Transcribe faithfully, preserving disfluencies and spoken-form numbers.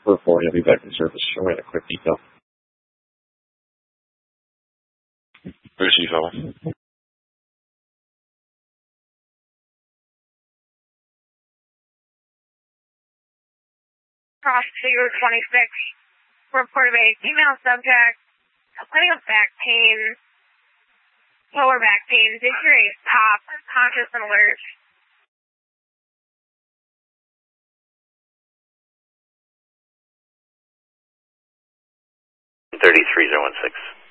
four four, he'll be back in service. I'll write a quick detail. Where's he, fella? Cross figure twenty-six. Report of a female subject complaining of back pain, lower back pain, injuries, top, conscious and alert. thirty-three oh one six.